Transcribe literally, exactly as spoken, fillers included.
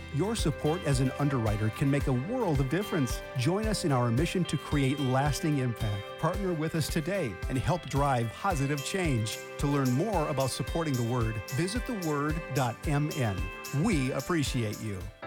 Your support as an underwriter can make a world of difference. Join us in our mission to create lasting impact. Partner with us today and help drive positive change. To learn more about supporting the Word, visit the word dot m n. We appreciate you.